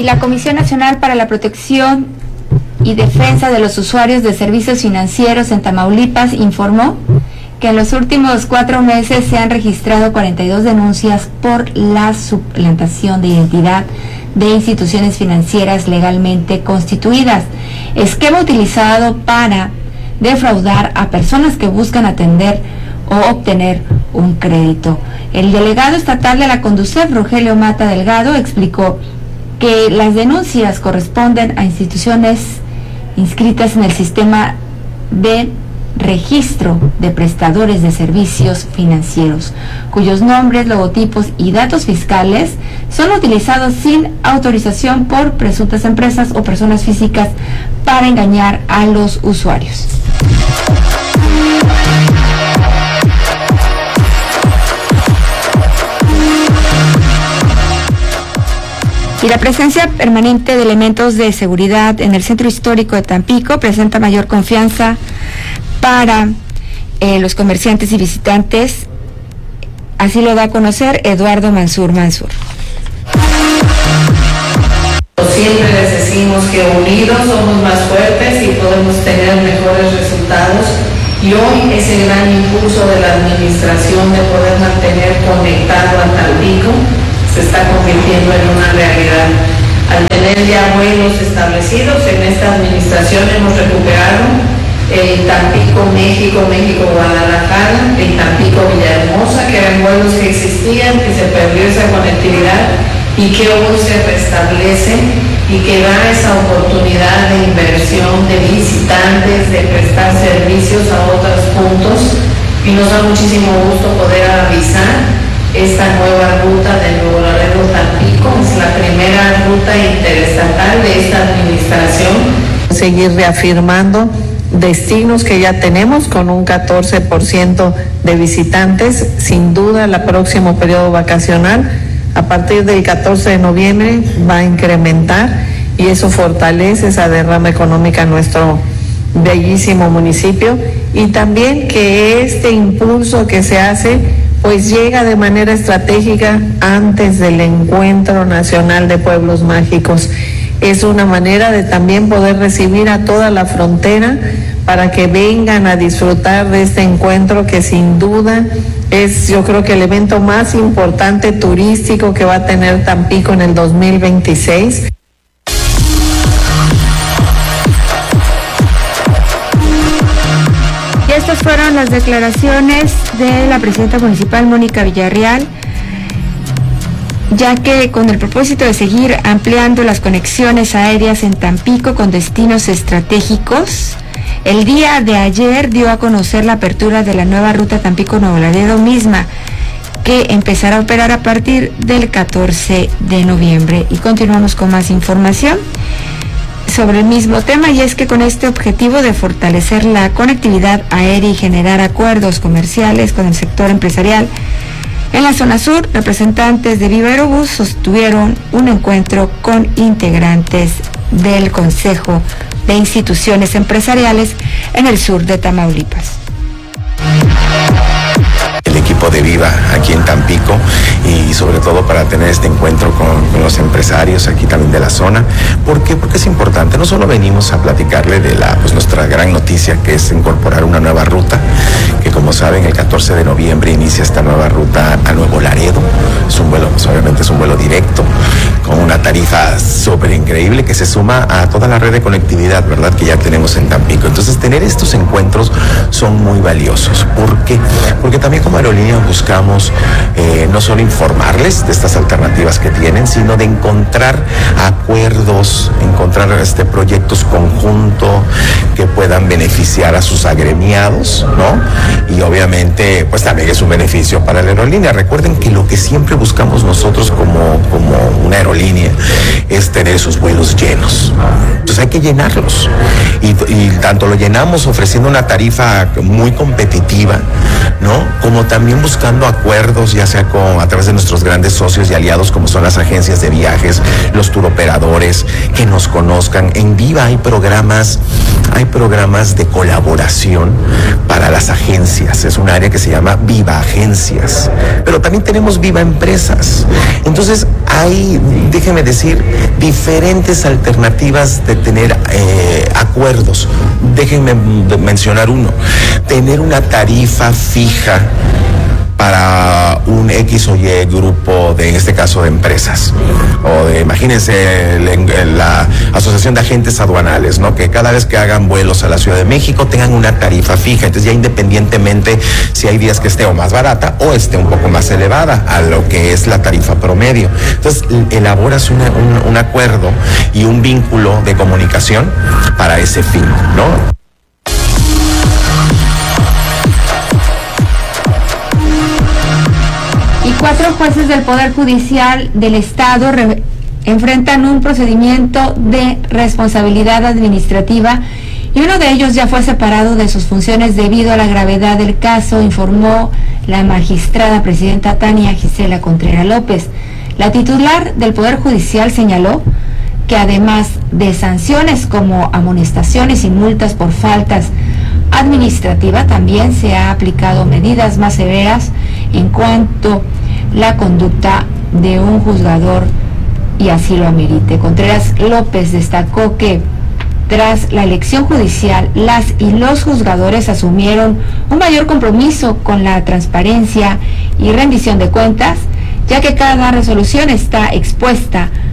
la Comisión Nacional para la Protección y Defensa de los Usuarios de Servicios Financieros en Tamaulipas informó que en los últimos 4 meses se han registrado 42 denuncias por la suplantación de identidad de instituciones financieras legalmente constituidas, esquema utilizado para defraudar a personas que buscan atender o obtener un crédito. El delegado estatal de la Conducef, Rogelio Mata Delgado, explicó que las denuncias corresponden a instituciones inscritas en el sistema de registro de prestadores de servicios financieros, cuyos nombres, logotipos y datos fiscales son utilizados sin autorización por presuntas empresas o personas físicas para engañar a los usuarios. Y la presencia permanente de elementos de seguridad en el centro histórico de Tampico presenta mayor confianza para los comerciantes y visitantes. Así lo da a conocer Eduardo Mansur. Siempre les decimos que unidos somos más fuertes y podemos tener mejores resultados. Y hoy ese gran impulso de la administración de poder mantener conectado a Tampico se está convirtiendo en una realidad. Al tener ya vuelos establecidos en esta administración hemos recuperado el Tampico México, México Guadalajara, el Tampico Villahermosa, que eran vuelos que existían, que se perdió esa conectividad y que hoy se restablece y que da esa oportunidad de inversión de visitantes, de prestar servicios a otros puntos, y nos da muchísimo gusto poder avisar esta nueva ruta de Nuevo Laredo Tampico. Es la primera ruta interestatal de esta administración. Seguir reafirmando destinos que ya tenemos con un 14% de visitantes. Sin duda, el próximo periodo vacacional, a partir del 14 de noviembre, va a incrementar y eso fortalece esa derrama económica en nuestro bellísimo municipio. Y también que este impulso que se hace pues llega de manera estratégica antes del Encuentro Nacional de Pueblos Mágicos. Es una manera de también poder recibir a toda la frontera para que vengan a disfrutar de este encuentro que sin duda es, yo creo que el evento más importante turístico que va a tener Tampico en el 2026. Estas fueron las declaraciones de la presidenta municipal, Mónica Villarreal, ya que con el propósito de seguir ampliando las conexiones aéreas en Tampico con destinos estratégicos, el día de ayer dio a conocer la apertura de la nueva ruta Tampico-Nuevo Laredo misma, que empezará a operar a partir del 14 de noviembre. Y continuamos con más información sobre el mismo tema, y es que con este objetivo de fortalecer la conectividad aérea y generar acuerdos comerciales con el sector empresarial en la zona sur, representantes de Viva Aerobús sostuvieron un encuentro con integrantes del Consejo de Instituciones Empresariales en el sur de Tamaulipas. El equipo de Viva aquí en Tampico, y sobre todo para tener este encuentro con los empresarios aquí también de la zona. ¿Por qué? Porque es importante. No solo venimos a platicarle de nuestra gran noticia, que es incorporar una nueva ruta, que como saben el 14 de noviembre inicia esta nueva ruta a Nuevo Laredo. Es un vuelo, pues obviamente es un vuelo directo, con una tarifa súper increíble que se suma a toda la red de conectividad, ¿verdad?, que ya tenemos en Tampico. Entonces, tener estos encuentros son muy valiosos. ¿Por qué? Porque también como aerolínea buscamos no solo informarles de estas alternativas que tienen, sino de encontrar acuerdos, encontrar proyectos conjuntos que puedan beneficiar a sus agremiados, ¿no? Y obviamente, pues también es un beneficio para la aerolínea. Recuerden que lo que siempre buscamos nosotros como una aerolínea es tener esos vuelos llenos. Entonces hay que llenarlos. Y tanto lo llenamos ofreciendo una tarifa muy competitiva, ¿no?, como también buscando acuerdos, ya sea a través de nuestros grandes socios y aliados, como son las agencias de viajes, los turoperadores, que nos conozcan. En Viva hay programas de colaboración para las agencias. Es un área que se llama Viva Agencias, pero también tenemos Viva Empresas. Entonces déjenme decir, diferentes alternativas de tener acuerdos. Déjenme mencionar uno: tener una tarifa fija para un X o Y grupo de, en este caso, de empresas. O de, imagínense, la Asociación de Agentes Aduanales, ¿no? Que cada vez que hagan vuelos a la Ciudad de México tengan una tarifa fija. Entonces ya independientemente si hay días que esté o más barata o esté un poco más elevada a lo que es la tarifa promedio. Entonces elaboras un acuerdo y un vínculo de comunicación para ese fin, ¿no? Y 4 jueces del Poder Judicial del Estado enfrentan un procedimiento de responsabilidad administrativa y uno de ellos ya fue separado de sus funciones debido a la gravedad del caso, informó la magistrada presidenta Tania Gisela Contreras López. La titular del Poder Judicial señaló que además de sanciones como amonestaciones y multas por faltas administrativas, también se ha aplicado medidas más severas en cuanto la conducta de un juzgador y así lo amerite. Contreras López destacó que tras la elección judicial, las y los juzgadores asumieron un mayor compromiso con la transparencia y rendición de cuentas, ya que cada resolución está expuesta